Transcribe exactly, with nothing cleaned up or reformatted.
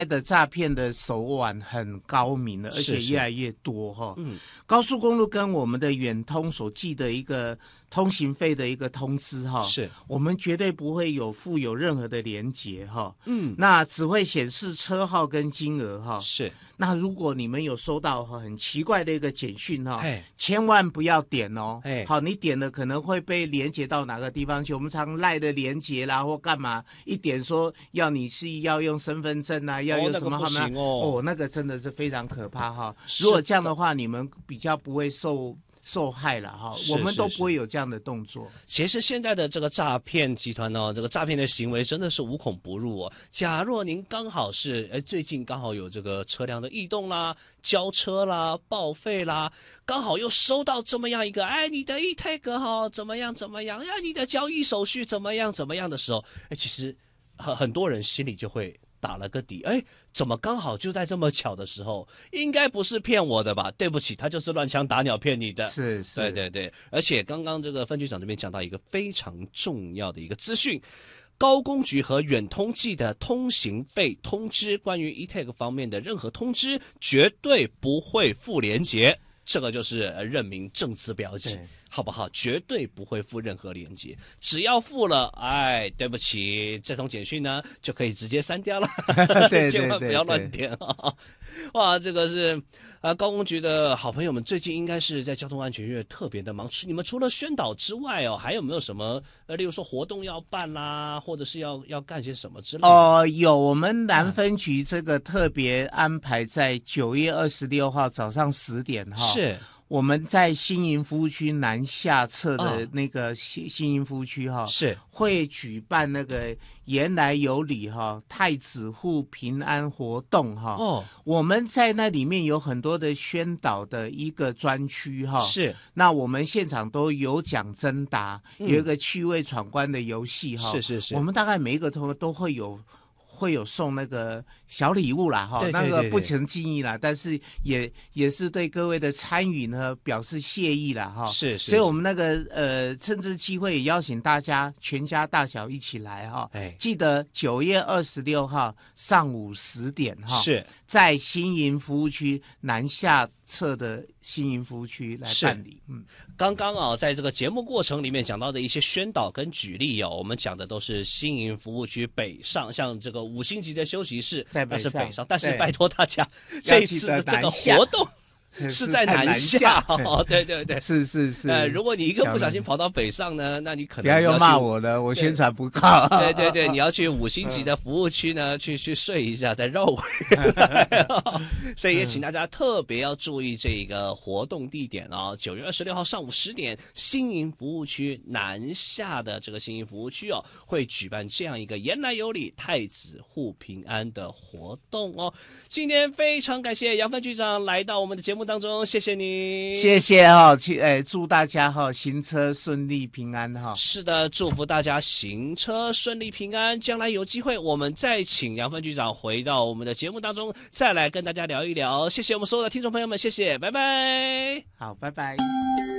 的诈骗的手腕很高明的，而且越来越多哈。 嗯， 高速公路跟我们的远通所寄的一个通行费的一个通知哈， 是我们绝对不会有附有任何的连结哈。 嗯， 那只会显示车号跟金额哈。 是。 那如果你们有收到很奇怪的一个简讯哈， 哎， 千万不要点哦。 哎， 好，你点了可能会被连结到哪个地方去？我们常赖的连结啦，或干嘛？一点说要你是要用身份证啊，要用什么号码？ 哦，那个不行哦， 哦，那个真的是非常可怕哈。如果这样的话，你们比较不会受。受害了哈，我们都不会有这样的动作。 其实现在的这个诈骗集团呢，这个诈骗的行为真的是无孔不入哦。假若您刚好是哎最近刚好有这个车辆的异动啦、交车啦、报废啦，刚好又收到这么样一个哎你的 e-tag 哈怎么样怎么样，呀你的交易手续怎么样怎么样的时候，哎其实很很多人心里就会打了个底，哎，怎么刚好就在这么巧的时候？应该不是骗我的吧？对不起，他就是乱枪打鸟骗你的。 是是， 对对对。而且刚刚这个分局长这边讲到一个非常重要的一个资讯，高工局和远通寄的通行费通知，关于 e-tag 方面的任何通知，绝对不会附连结。这个就是认明正字标记。好不好？绝对不会附任何连结，只要附了，哎，对不起，这通简讯呢就可以直接删掉了， 对千万不要乱点啊！哇，这个是呃高工局的好朋友们，最近应该是在交通安全月特别的忙。你们除了宣导之外哦，还有没有什么呃，例如说活动要办啦，或者是要要干些什么之类的？ 哦、呃，有，我们南分局这个特别安排在九月二十六号早上十点哈。 是。 我们在新营服务区南下侧的那个新新营服务区哈， 是会举办那个言来有礼哈太子护平安活动哈。 哦， 我们在那里面有很多的宣导的一个专区哈。 是， 那我们现场都有奖征答，有一个趣味闯关的游戏哈。 是是是， 我们大概每一个都都会有。会有送那个小礼物啦，哈，那个不成敬意啦，但是也也是对各位的参与呢表示谢意啦，哈。 是，是， 所以我们那个呃，趁这机会也邀请大家全家大小一起来哈。 哎， 记得九月二十六号上午十点哈， 是在新营服务区南下侧的新营服务区来办理。嗯， 刚刚啊，在这个节目过程里面讲到的一些宣导跟举例哦，我们讲的都是新营服务区北上，像这个五星级的休息室在北上， 那是北上，但是拜托大家，这一次的这个活动。是在南下哦，对对对， 是是是。 呃，如果你一个不小心跑到北上呢，那你可能不要又骂我了，我宣传不够。 对对对，你要去五星级的服务区呢，去去睡一下，再绕回来。所以也请大家特别要注意这个活动地点哦，九月二十六号上午十点，新营服务区南下的这个新营服务区哦，会举办这样一个言来有礼、太子护平安的活动哦。今天非常感谢杨分局长来到我们的节目当中，谢谢你， 谢谢哈、哦，哎，祝大家哈、哦、行车顺利平安哈、哦。 是的，祝福大家行车顺利平安。将来有机会，我们再请杨分局长回到我们的节目当中，再来跟大家聊一聊。谢谢我们所有的听众朋友们，谢谢，拜拜。 好，拜拜。